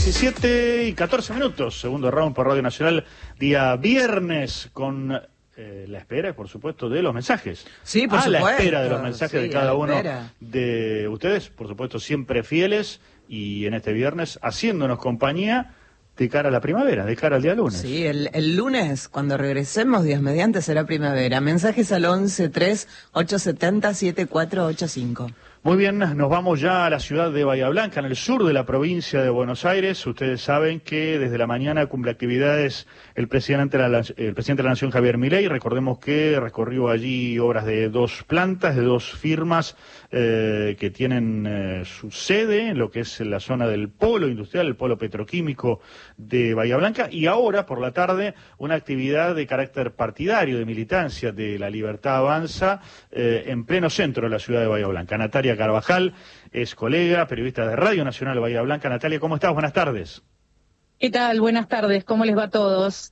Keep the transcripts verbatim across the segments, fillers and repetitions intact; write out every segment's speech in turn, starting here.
diecisiete y catorce minutos, segundo round por Radio Nacional, día viernes, con eh, la espera, por supuesto, de los mensajes. Sí, por a supuesto. la espera de los mensajes Sí, de cada uno espera. de ustedes, por supuesto, siempre fieles, y en este viernes haciéndonos compañía de cara a la primavera, de cara al día lunes. Sí, el, el lunes, cuando regresemos, Dios mediante, será primavera. Mensajes al once tres ocho siete cero siete cuatro ocho cinco. Muy bien, nos vamos ya a la ciudad de Bahía Blanca, en el sur de la provincia de Buenos Aires. Ustedes saben que desde la mañana cumple actividades el presidente de la, el presidente de la Nación, Javier Milei. Recordemos que recorrió allí obras de dos plantas, de dos firmas eh, que tienen eh, su sede en lo que es la zona del polo industrial, el polo petroquímico de Bahía Blanca. Y ahora, por la tarde, una actividad de carácter partidario, de militancia de La Libertad Avanza, eh, en pleno centro de la ciudad de Bahía Blanca. Natalia Carvajal es colega, periodista de Radio Nacional Bahía Blanca. Natalia, ¿cómo estás? Buenas tardes. ¿Qué tal? Buenas tardes. ¿Cómo les va a todos?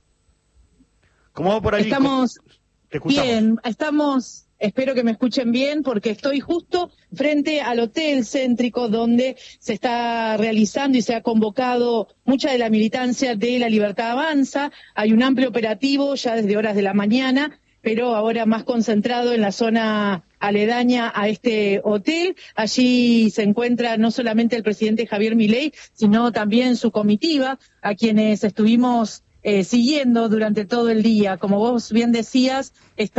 ¿Cómo va por allí? Estamos Te escuchamos. bien, estamos, espero que me escuchen bien, porque estoy justo frente al hotel céntrico donde se está realizando y se ha convocado mucha de la militancia de La Libertad Avanza. Hay un amplio operativo ya desde horas de la mañana, pero ahora más concentrado en la zona aledaña a este hotel. Allí se encuentra no solamente el presidente Javier Milei, sino también su comitiva, a quienes estuvimos eh, siguiendo durante todo el día. Como vos bien decías,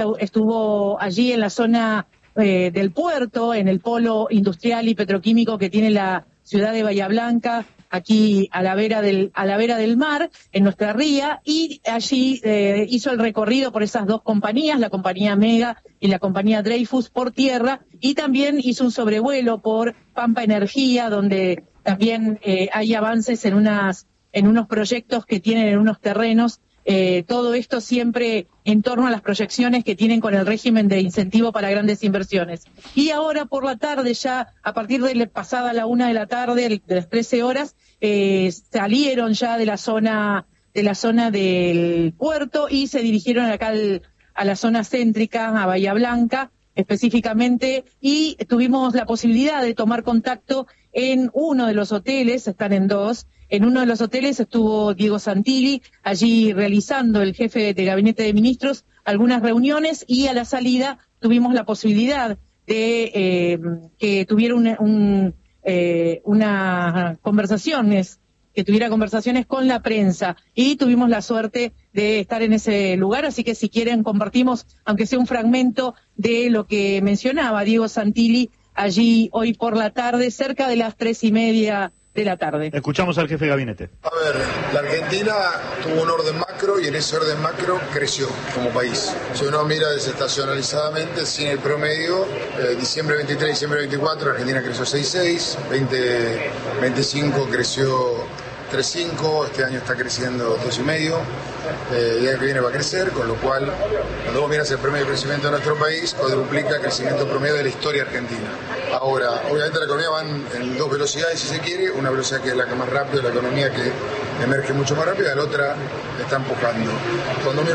estuvo allí en la zona eh, del puerto, en el polo industrial y petroquímico que tiene la ciudad de Bahía Blanca, aquí a la vera del a la vera del mar, en nuestra ría, y allí eh, hizo el recorrido por esas dos compañías, la compañía Mega y la compañía Dreyfus, por tierra, y también hizo un sobrevuelo por Pampa Energía, donde también eh, hay avances en unas en unos proyectos que tienen en unos terrenos. Eh, todo esto siempre en torno a las proyecciones que tienen con el régimen de incentivo para grandes inversiones. Y ahora por la tarde, ya a partir de la pasada la una de la tarde, de las trece horas, eh, salieron ya de la zona de la zona del puerto y se dirigieron acá al, a la zona céntrica, a Bahía Blanca específicamente, y tuvimos la posibilidad de tomar contacto en uno de los hoteles, están en dos. En uno de los hoteles estuvo Diego Santilli, allí realizando, el jefe de gabinete de ministros, algunas reuniones, y a la salida tuvimos la posibilidad de eh, que tuviera una, un, eh, una conversaciones, que tuviera conversaciones con la prensa, y tuvimos la suerte de estar en ese lugar. Así que si quieren compartimos, aunque sea un fragmento de lo que mencionaba Diego Santilli allí hoy por la tarde, cerca de las tres y media de la tarde. Escuchamos al jefe de gabinete. A ver, la Argentina tuvo un orden macro y en ese orden macro creció como país. Si uno mira desestacionalizadamente, sin el promedio, eh, diciembre veintitrés, diciembre veinticuatro, Argentina creció seis coma seis, veinte veinticinco creció tres coma cinco, este año está creciendo dos coma cinco, eh, el año que viene va a crecer, con lo cual, cuando vos miras el promedio de crecimiento de nuestro país, cuadruplica el crecimiento promedio de la historia argentina. Ahora, obviamente la economía va en dos velocidades, si se quiere, una velocidad que es la que más rápido, la economía que emerge mucho más rápido, y la otra está empujando. Cuando miro